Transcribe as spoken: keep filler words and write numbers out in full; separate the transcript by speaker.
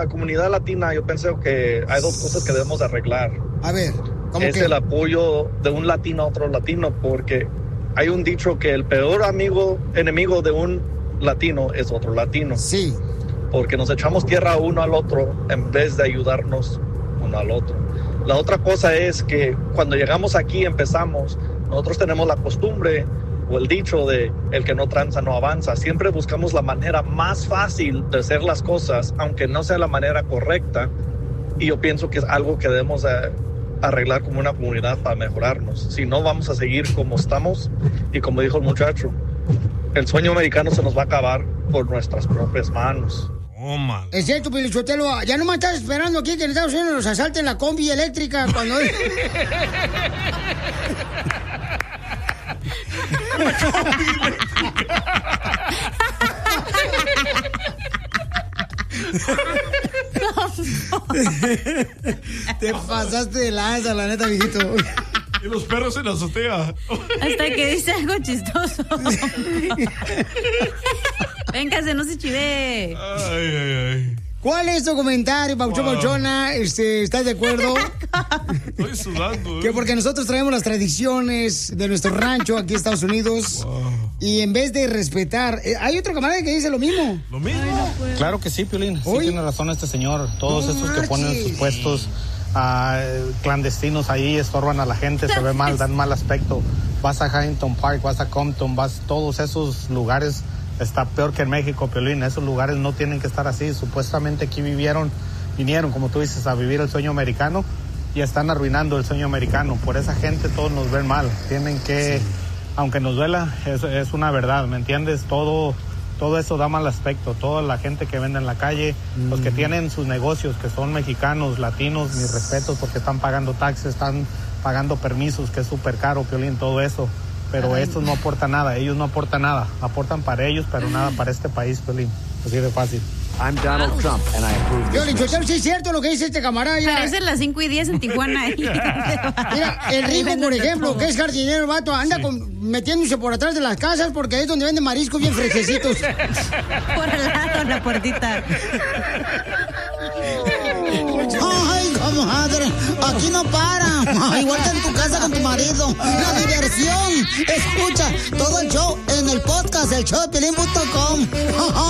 Speaker 1: la comunidad latina, yo pienso que hay dos cosas que debemos de arreglar.
Speaker 2: A ver, ¿cómo
Speaker 1: es
Speaker 2: que?
Speaker 1: el apoyo de un latino a otro latino, porque hay un dicho que el peor amigo, enemigo de un latino es otro latino.
Speaker 2: Sí.
Speaker 1: Porque nos echamos tierra uno al otro en vez de ayudarnos uno al otro. La otra cosa es que cuando llegamos aquí empezamos, nosotros tenemos la costumbre o el dicho de el que no tranza no avanza. Siempre buscamos la manera más fácil de hacer las cosas, aunque no sea la manera correcta. Y yo pienso que es algo que debemos de arreglar como una comunidad para mejorarnos. Si no, vamos a seguir como estamos. Y como dijo el muchacho, el sueño americano se nos va a acabar por nuestras propias manos.
Speaker 3: Oh, man.
Speaker 2: Es cierto, Pelichotelo. Ya no me estás esperando aquí que en Estados Unidos nos asalten la combi eléctrica cuando... Te pasaste de lanza, la neta, viejito.
Speaker 3: Y los perros en la azotea.
Speaker 4: Hasta que dice algo chistoso. Véngase, no se chive.
Speaker 3: Ay, ay, ay.
Speaker 2: ¿Cuál es tu comentario, Pauchón
Speaker 3: Wow.
Speaker 2: Pauchona? Este, ¿estás de acuerdo?
Speaker 3: Estoy sudando. ¿eh?
Speaker 2: Que porque nosotros traemos las tradiciones de nuestro rancho aquí en Estados Unidos.
Speaker 3: Wow.
Speaker 2: Y en vez de respetar... eh, hay otro camarada que dice lo mismo.
Speaker 3: Lo mismo.
Speaker 5: Claro que sí, Piolín. Sí
Speaker 2: Uy.
Speaker 5: tiene razón este señor. Todos
Speaker 2: No
Speaker 5: estos que ponen
Speaker 2: marches.
Speaker 5: sus puestos ah, clandestinos ahí estorban a la gente, se ve mal, dan mal aspecto. Vas a Huntington Park, vas a Compton, vas todos esos lugares, está peor que en México, Piolín. Esos lugares no tienen que estar así. Supuestamente aquí vivieron, vinieron, como tú dices, a vivir el sueño americano y están arruinando el sueño americano. Por esa gente todos nos ven mal. Tienen que, sí. Aunque nos duela, es, es una verdad, ¿me entiendes? Todo... Todo eso da mal aspecto, toda la gente que vende en la calle, mm. los que tienen sus negocios, que son mexicanos, latinos, mis respetos, porque están pagando taxes, están pagando permisos, que es súper caro, Piolín, todo eso. Pero Ay. estos no aportan nada, ellos no aportan nada, aportan para ellos, pero nada para este país, Piolín. Así de fácil.
Speaker 6: I'm Donald Trump, and I approve this.
Speaker 2: Piolín, Chotelo, sí es cierto lo que dice este camarada.
Speaker 4: Parecen las cinco y diez en Tijuana.
Speaker 2: Mira, el rico, por ejemplo, que es jardinero, el vato, anda sí. con, metiéndose por atrás de las casas porque ahí es donde venden mariscos bien fresquecitos.
Speaker 4: Por al lado, la puertita.
Speaker 2: Ay, comadre, aquí no para. Igual que en tu casa con tu marido. La diversión. Escucha todo el show en el podcast, el show de Piolín punto com.